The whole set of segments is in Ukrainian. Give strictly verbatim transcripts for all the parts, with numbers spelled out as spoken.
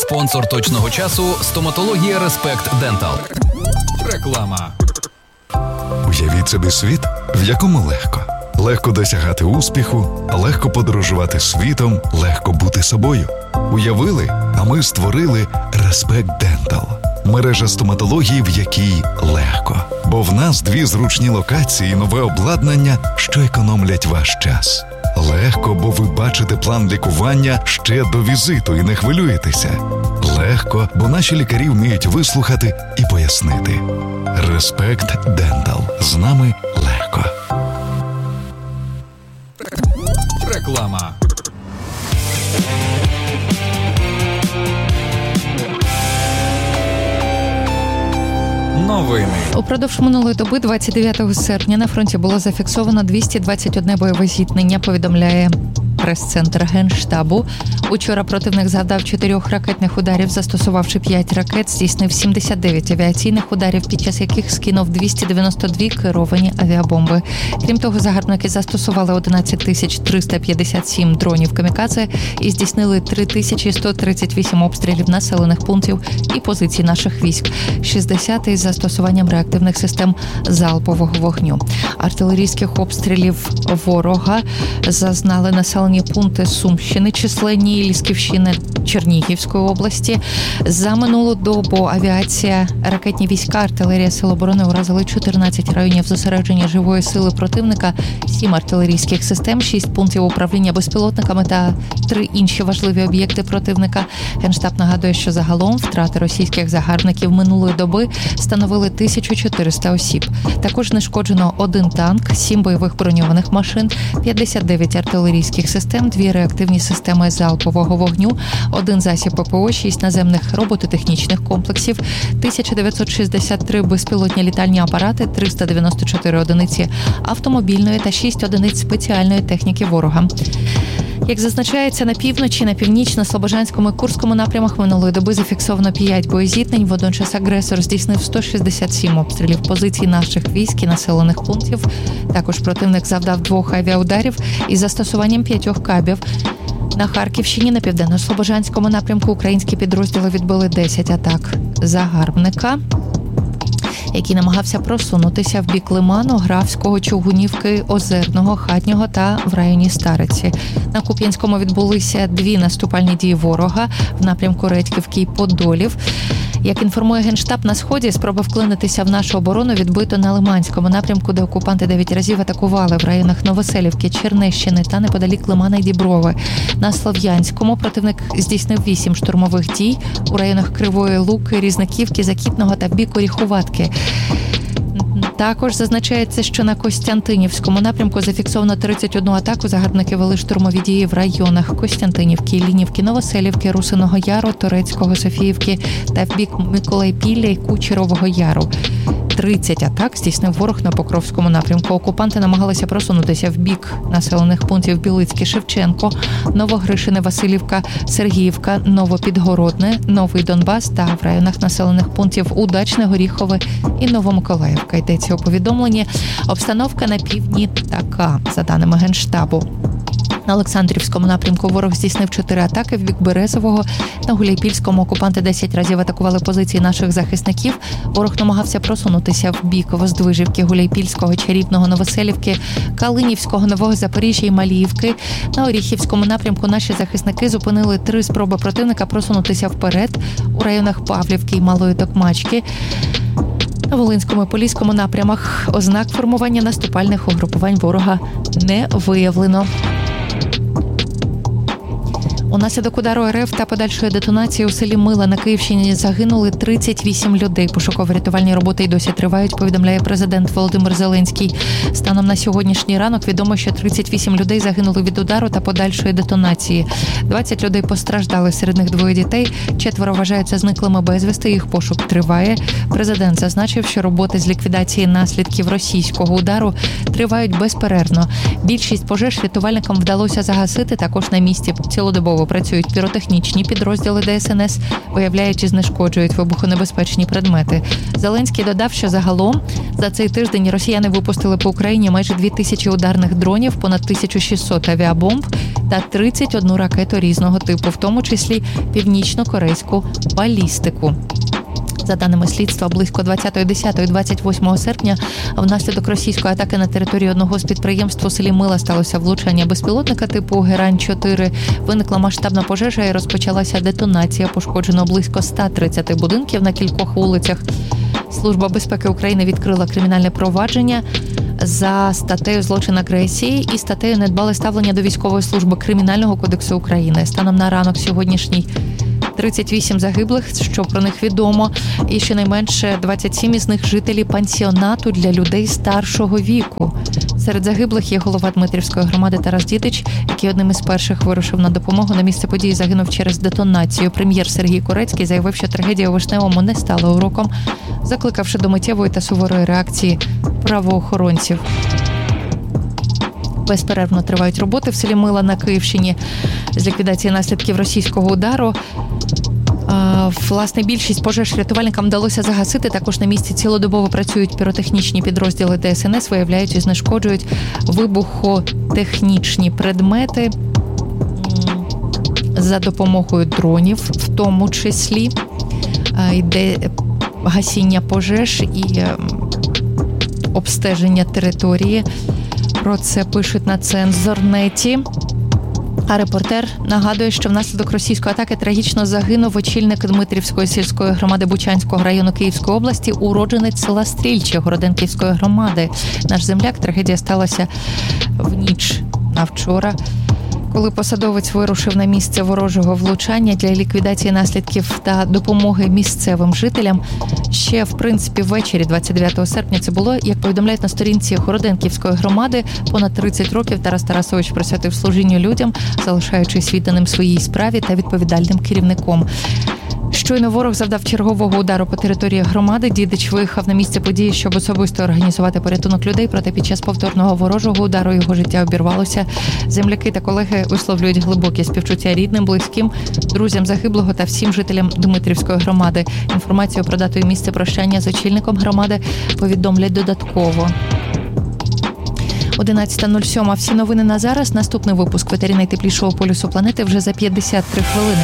Спонсор точного часу – стоматологія Респект Дентал. Реклама. Уявіть собі світ, в якому легко. Легко досягати успіху, легко подорожувати світом, легко бути собою. Уявили, а ми створили Респект Дентал. Мережа стоматології, в якій легко. Бо в нас дві зручні локації і нове обладнання, що економлять ваш час. Легко, бо ви бачите план лікування ще до візиту і не хвилюєтеся. Легко, бо наші лікарі вміють вислухати і пояснити. Респект Дентал. З нами легко. Реклама. Новини. Упродовж минулої доби, двадцять дев'ятого серпня, на фронті було зафіксовано двісті двадцять одне бойове зіткнення, повідомляє прес-центр Генштабу. Учора противник завдав чотирьох ракетних ударів, застосувавши п'ять ракет, здійснив сімдесят дев'ять авіаційних ударів, під час яких скинув двісті дев'яносто дві керовані авіабомби. Крім того, загарбники застосували одинадцять тисяч триста п'ятдесят сім дронів камікадзе і здійснили три тисячі сто тридцять вісім обстрілів населених пунктів і позицій наших військ, шістдесят із застосуванням реактивних систем залпового вогню. Артилерійських обстрілів ворога зазнали населені пункти Сумщини, численні Лісківщини, Чернігівської області. За минулу добу авіація, ракетні війська, артилерія Сил оборони уразили чотирнадцять районів зосередження живої сили противника, сім артилерійських систем, шість пунктів управління безпілотниками та три інші важливі об'єкти противника. Генштаб нагадує, що загалом втрати російських загарбників минулої доби становили тисячу чотириста осіб. Також знешкоджено один танк, сім бойових броньованих машин, п'ятдесят дев'ять артилерійських систем, дві реактивні системи залпового вогню, один засіб ППО, шість наземних робототехнічних комплексів, тисяча дев'ятсот шістдесят три безпілотні літальні апарати, триста дев'яносто чотири одиниці автомобільної та шість одиниць спеціальної техніки ворога. Як зазначається, на півночі, на північно-слобожанському і Курському напрямах минулої доби зафіксовано п'ять боєзіткнень. Водночас агресор здійснив сто шістдесят сім обстрілів позицій наших військ і населених пунктів. Також противник завдав двох авіаударів із застосуванням п'ятьох кабів. На Харківщині, на південно-слобожанському напрямку українські підрозділи відбили десять атак загарбника, який намагався просунутися в бік Лиману, Графського, Чугунівки, Озерного, Хатнього та в районі Стариці. На Куп'янському відбулися дві наступальні дії ворога в напрямку Редьківки і Подолів. Як інформує Генштаб, на Сході спроби вклинитися в нашу оборону відбито на Лиманському напрямку, де окупанти дев'ять разів атакували в районах Новоселівки, Чернещини та неподалік Лимана і Діброви. На Слов'янському противник здійснив вісім штурмових дій у районах Кривої Луки, Різниківки, Закітного та в бік Оріхуватки. Також зазначається, що на Костянтинівському напрямку зафіксовано тридцять одну атаку. Загарбники вели штурмові дії в районах Костянтинівки, Лінівки, Новоселівки, Русиного Яру, Торецького, Софіївки та в бік Миколайпілля і Кучерового Яру. тридцять атак здійснив ворог на Покровському напрямку. Окупанти намагалися просунутися в бік населених пунктів Білицьке, Шевченко, Новогришине, Василівка, Сергіївка, Новопідгородне, Новий Донбас та в районах населених пунктів Удачне, Горіхове і Новомиколаївка. Йдеться у повідомленні. Обстановка на півдні така, за даними Генштабу. На Олександрівському напрямку ворог здійснив чотири атаки в бік Березового. На Гуляйпільському окупанти десять разів атакували позиції наших захисників. Ворог намагався просунутися в бік Воздвижівки, Гуляйпільського, Чарівного, Новоселівки, Калинівського, Нового Запоріжжя і Маліївки. На Оріхівському напрямку наші захисники зупинили три спроби противника просунутися вперед у районах Павлівки і Малої Токмачки. На Волинському і Поліському напрямах ознак формування наступальних угрупувань ворога не виявлено. Унаслідок удару РФ та подальшої детонації у селі Мила на Київщині загинули тридцять вісім людей. Пошуково-рятувальні роботи й досі тривають, повідомляє президент Володимир Зеленський. Станом на сьогоднішній ранок відомо, що тридцять вісім людей загинули від удару та подальшої детонації. двадцять людей постраждали, серед них двоє дітей, четверо вважаються зниклими безвісти, їх пошук триває. Президент зазначив, що роботи з ліквідації наслідків російського удару тривають безперервно. Більшість пожеж рятувальникам вдалося загасити, також на місці цілодобово цілодобово працюють піротехнічні підрозділи Де Ес Ен Ес, виявляють і знешкоджують вибухонебезпечні предмети. Зеленський додав, що загалом за цей тиждень росіяни випустили по Україні майже дві тисячі ударних дронів, понад тисячу шістсот авіабомб та тридцять одну ракету різного типу, в тому числі північно-корейську балістику. За даними слідства, близько двадцятої десятої двадцять восьмого серпня внаслідок російської атаки на території одного з підприємств у селі Мила сталося влучання безпілотника типу Герань чотири. Виникла масштабна пожежа і розпочалася детонація. Пошкоджено близько ста тридцяти будинків на кількох вулицях. Служба безпеки України відкрила кримінальне провадження за статтею «Злочин агресії» і статтею «Недбале ставлення до військової служби» Кримінального кодексу України. Станом на ранок сьогоднішній тридцять вісім загиблих, що про них відомо, і щонайменше двадцять сім із них жителі пансіонату для людей старшого віку. Серед загиблих є голова Дмитрівської громади Тарас Дідич, який одним із перших вирушив на допомогу. На місце події загинув через детонацію. Прем'єр Сергій Корецький заявив, що трагедія у Вишневому не стала уроком, закликавши до миттєвої та суворої реакції правоохоронців. Безперервно тривають роботи в селі Мила на Київщині з ліквідації наслідків російського удару. Власне, більшість пожеж рятувальникам вдалося загасити. Також на місці цілодобово працюють піротехнічні підрозділи Де Ес Ен Ес, виявляють і знешкоджують вибухотехнічні предмети за допомогою дронів, в тому числі йде гасіння пожеж і обстеження території. Про це пишуть на Цензорнеті. А репортер нагадує, що внаслідок російської атаки трагічно загинув очільник Дмитрівської сільської громади Бучанського району Київської області, уродженець села Стрільче Городенківської громади. Наш земляк, трагедія сталася в ніч на вчора, коли посадовець вирушив на місце ворожого влучання для ліквідації наслідків та допомоги місцевим жителям. Ще, в принципі, ввечері двадцять дев'ятого серпня це було, як повідомляють на сторінці Городенківської громади, понад тридцять років Тарас Тарасович присвятив служінню людям, залишаючись відданим своїй справі та відповідальним керівником. Щойно ворог завдав чергового удару по території громади. Дідич виїхав на місце події, щоб особисто організувати порятунок людей, проте під час повторного ворожого удару його життя обірвалося. Земляки та колеги висловлюють глибокі співчуття рідним, близьким, друзям загиблого та всім жителям Дмитрівської громади. Інформацію про дату і місце прощання з очільником громади повідомлять додатково. одинадцята нуль сім. Всі новини на зараз. Наступний випуск в етері найтеплішого полюсу планети вже за п'ятдесят три хвилини.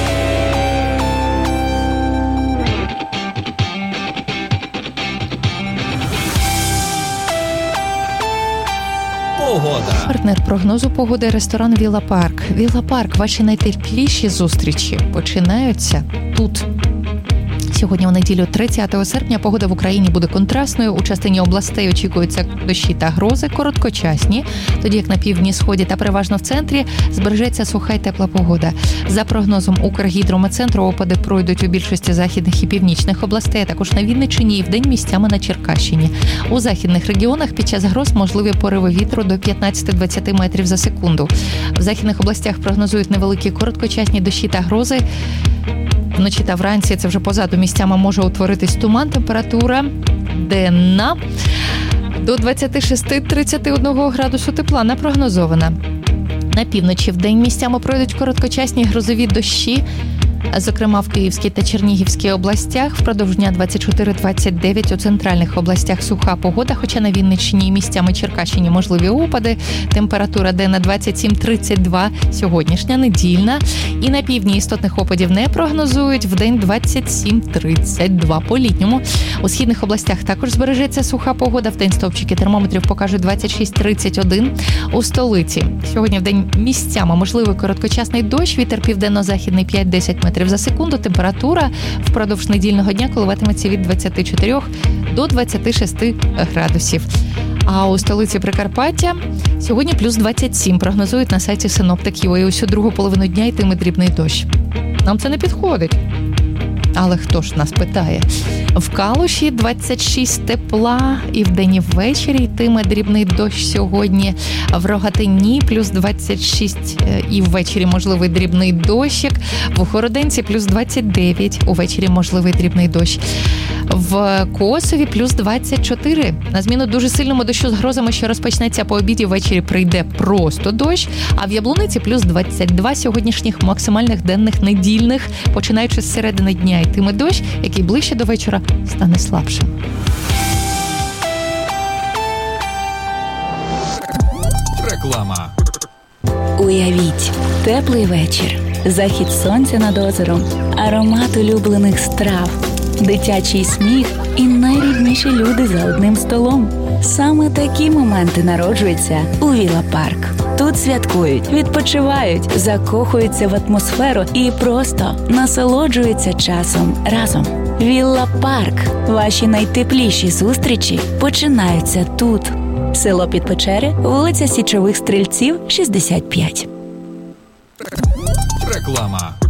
Погода. Партнер прогнозу погоди – ресторан Вілла Парк. Вілла Парк – ваші найтепліші зустрічі починаються тут. Сьогодні у неділю тридцятого серпня погода в Україні буде контрастною. У частині областей очікуються дощі та грози, короткочасні, тоді як на півдні, сході та переважно в центрі збережеться суха й тепла погода. За прогнозом Укргідрометцентру, опади пройдуть у більшості західних і північних областей, а також на Вінниччині і вдень місцями на Черкащині. У західних регіонах під час гроз можливі пориви вітру до п'ятнадцять-двадцять метрів за секунду. В західних областях прогнозують невеликі короткочасні дощі та грози. Вночі та вранці, це вже позаду, місцями може утворитись туман. Температура денна до двадцять шість - тридцять один градусу тепла напрогнозована. На півночі вдень місцями пройдуть короткочасні грозові дощі, зокрема в Київській та Чернігівській областях. Впродовж дня двадцять чотири - двадцять дев'ять у центральних областях суха погода, хоча на Вінниччині і місцями Черкащині можливі опади. Температура денна двадцять сім - тридцять два, сьогоднішня недільна. І на півдні істотних опадів не прогнозують, вдень двадцять сім - тридцять два по-літньому. У східних областях також збережеться суха погода, вдень стовпчики термометрів покажуть двадцять шість - тридцять один. У столиці сьогодні вдень місцями можливий короткочасний дощ, вітер південно-західний п'ять - десять метрів за секунду. Температура впродовж недільного дня коливатиметься від двадцять чотири до двадцять шість градусів. А у столиці Прикарпаття сьогодні плюс двадцять сім. Прогнозують на сайті Синоптик.ю. І усю другу половину дня йтиме дрібний дощ. Нам це не підходить. Але хто ж нас питає? В Калуші двадцять шість тепла, і вдень, і ввечері йтиме дрібний дощ сьогодні. В Рогатині плюс двадцять шість, і ввечері можливий дрібний дощик. В Городенці плюс двадцять дев'ять, увечері можливий дрібний дощ. В Косові плюс двадцять чотири. На зміну дуже сильному дощу з грозами, що розпочнеться по обіді, ввечері прийде просто дощ. А в Яблуниці плюс двадцять два сьогоднішніх максимальних денних недільних. Починаючи з середини дня йтиме дощ, який ближче до вечора стане слабшим. Реклама. Уявіть, теплий вечір, захід сонця над озером, аромат улюблених страв, дитячий сміх і найрідніші люди за одним столом. Саме такі моменти народжуються у Вілла Парк. Тут святкують, відпочивають, закохуються в атмосферу і просто насолоджуються часом разом. Вілла Парк. Ваші найтепліші зустрічі починаються тут. Село Підпечери, вулиця Січових Стрільців, шістдесят п'ять. Реклама.